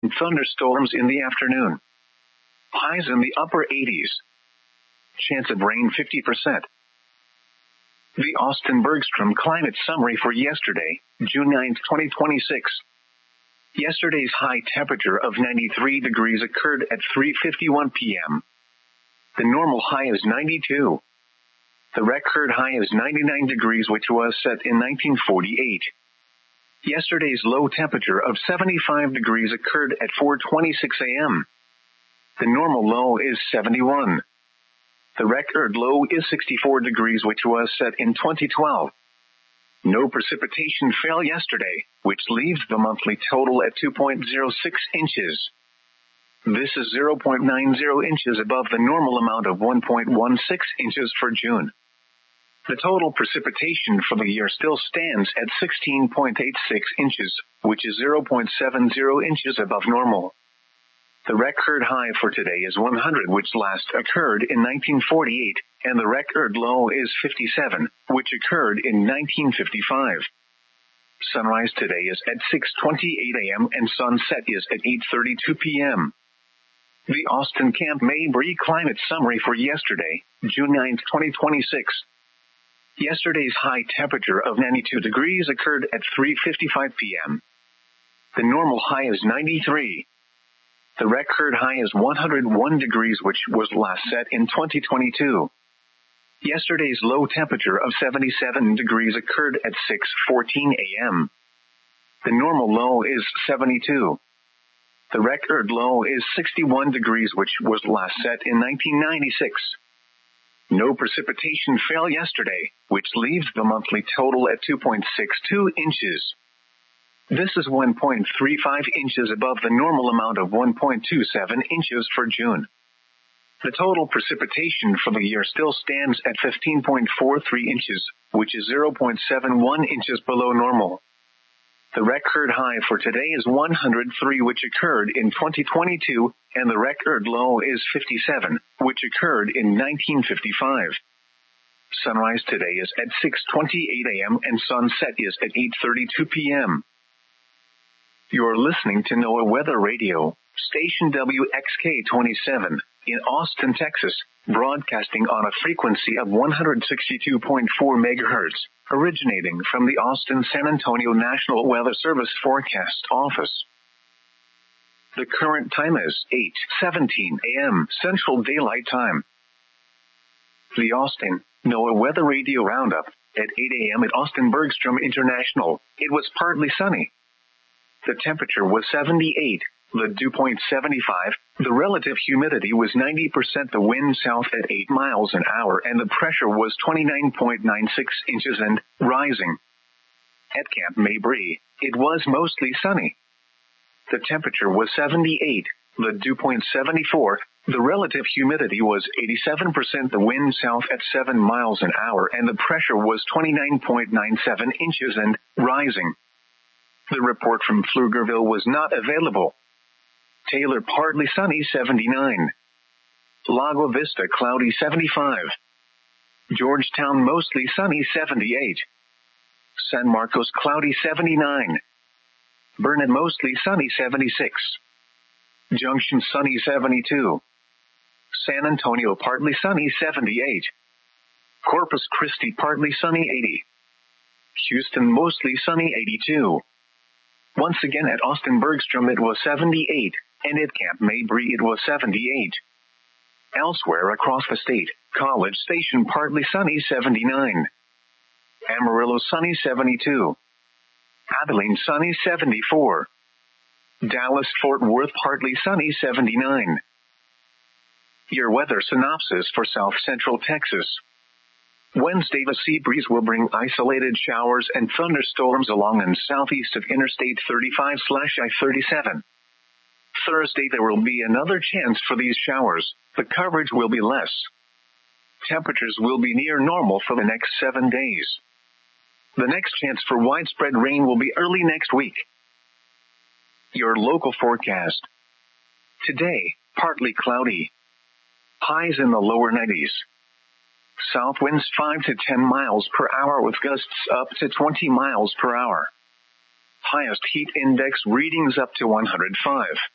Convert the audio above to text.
thunderstorms in the afternoon. Highs in the upper 80s. Chance of rain 50%. The Austin Bergstrom Climate Summary for yesterday, June 9, 2026. Yesterday's high temperature of 93 degrees occurred at 3:51 p.m. The normal high is 92. The record high is 99 degrees, which was set in 1948. Yesterday's low temperature of 75 degrees occurred at 4:26 a.m. The normal low is 71. The record low is 64 degrees, which was set in 2012. No precipitation fell yesterday, which leaves the monthly total at 2.06 inches. This is 0.90 inches above the normal amount of 1.16 inches for June. The total precipitation for the year still stands at 16.86 inches, which is 0.70 inches above normal. The record high for today is 100, which last occurred in 1948, and the record low is 57, which occurred in 1955. Sunrise today is at 6:28 a.m. and sunset is at 8:32 p.m. The Austin Camp Mabry Climate Summary for yesterday, June 9, 2026. Yesterday's high temperature of 92 degrees occurred at 3:55 p.m. The normal high is 93. The record high is 101 degrees, which was last set in 2022. Yesterday's low temperature of 77 degrees occurred at 6:14 a.m. The normal low is 72. The record low is 61 degrees, which was last set in 1996. No precipitation fell yesterday, which leaves the monthly total at 2.62 inches. This is 1.35 inches above the normal amount of 1.27 inches for June. The total precipitation for the year still stands at 15.43 inches, which is 0.71 inches below normal. The record high for today is 103, which occurred in 2022, and the record low is 57, which occurred in 1955. Sunrise today is at 6:28 a.m. and sunset is at 8:32 p.m. You're listening to NOAA Weather Radio, station WXK-27, in Austin, Texas, broadcasting on a frequency of 162.4 megahertz, originating from the Austin-San Antonio National Weather Service Forecast Office. The current time is 8:17 a.m. Central Daylight Time. The Austin NOAA Weather Radio Roundup at 8 a.m. at Austin Bergstrom International. It was partly sunny. The temperature was 78, the dew point 75, the relative humidity was 90%, the wind south at 8 miles an hour, and the pressure was 29.96 inches and rising. At Camp Mabry, it was mostly sunny. The temperature was 78, the dew point 74, the relative humidity was 87%, the wind south at 7 miles an hour, and the pressure was 29.97 inches and rising. The report from Pflugerville was not available. Taylor partly sunny 79. Lago Vista cloudy 75. Georgetown mostly sunny 78. San Marcos cloudy 79. Burnet mostly sunny 76. Junction sunny 72. San Antonio partly sunny 78. Corpus Christi partly sunny 80. Houston mostly sunny 82. Once again at Austin Bergstrom it was 78, and at Camp Mabry it was 78. Elsewhere across the state, College Station partly sunny 79. Amarillo sunny 72. Abilene sunny 74. Dallas-Fort Worth partly sunny 79. Your weather synopsis for South Central Texas. Wednesday, the sea breeze will bring isolated showers and thunderstorms along and southeast of Interstate 35/I-37. Thursday, there will be another chance for these showers. The coverage will be less. Temperatures will be near normal for the next 7 days. The next chance for widespread rain will be early next week. Your local forecast. Today, partly cloudy. Highs in the lower 90s. South winds 5 to 10 miles per hour with gusts up to 20 miles per hour. Highest heat index readings up to 105.